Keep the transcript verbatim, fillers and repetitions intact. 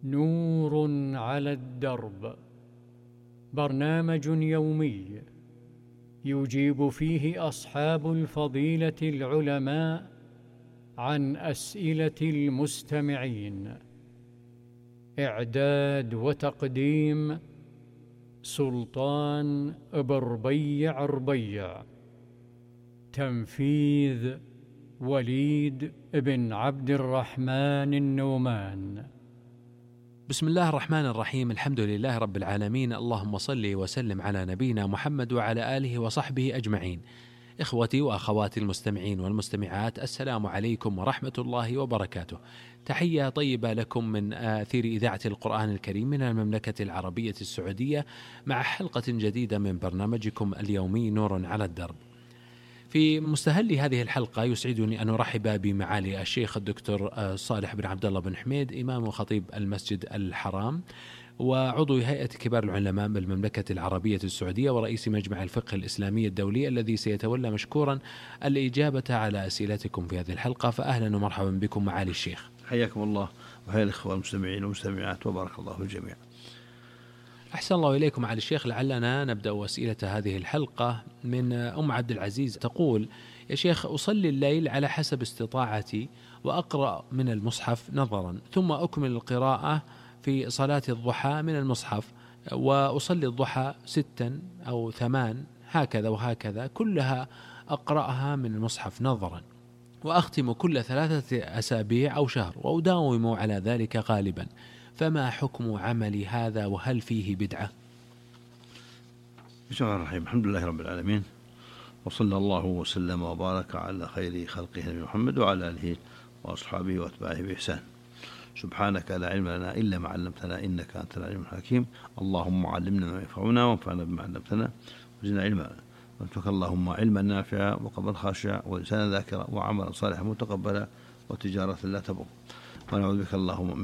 نور على الدرب، برنامج يومي يجيب فيه أصحاب الفضيلة العلماء عن أسئلة المستمعين. إعداد وتقديم سلطان بربيع ربيع. تنفيذ وليد بن عبد الرحمن النومان. بسم الله الرحمن الرحيم. الحمد لله رب العالمين، اللهم صل وسلم على نبينا محمد وعلى آله وصحبه أجمعين. إخوتي وأخواتي المستمعين والمستمعات، السلام عليكم ورحمة الله وبركاته. تحية طيبة لكم من أثير إذاعة القرآن الكريم من المملكة العربية السعودية، مع حلقة جديدة من برنامجكم اليومي نور على الدرب. في مستهل هذه الحلقة يسعدني أن أرحب بمعالي الشيخ الدكتور صالح بن عبد الله بن حميد، إمام وخطيب المسجد الحرام وعضو هيئة كبار العلماء بالمملكة العربية السعودية ورئيس مجمع الفقه الإسلامي الدولي، الذي سيتولى مشكورا الإجابة على أسئلتكم في هذه الحلقة. فأهلا ومرحبا بكم معالي الشيخ. حياكم الله وحيا الإخوة المستمعين والمستمعات، وبارك الله في الجميع. أحسن الله إليكم معالي الشيخ. لعلنا نبدأ أسئلة هذه الحلقة من أم عبد العزيز، تقول: يا شيخ، أصلي الليل على حسب استطاعتي وأقرأ من المصحف نظرا، ثم أكمل القراءة في صلاة الضحى من المصحف، وأصلي الضحى ستا أو ثمان هكذا وهكذا، كلها أقرأها من المصحف نظرا، وأختم كل ثلاثة أسابيع أو شهر، وأداوم على ذلك غالبا، فما حكم عملي هذا وهل فيه بدعة؟ بسم الله الرحمن الرحيم. الحمد لله رب العالمين، وصلى الله وسلم وبارك على خير خلقه نبينا محمد وعلى آله وأصحابه وأتباعه بإحسان. سبحانك لا علم لنا إلا ما علمتنا إنك أنت العليم الحكيم. اللهم علمنا ما ينفعنا وانفعنا بما علمتنا وزدنا علما. وارزقنا اللهم علما نافعا وقلبا خاشعا ولسانا ذاكرا وعملا صالحا متقبلا وتجارة لا تبور. ونعوذ بك اللهم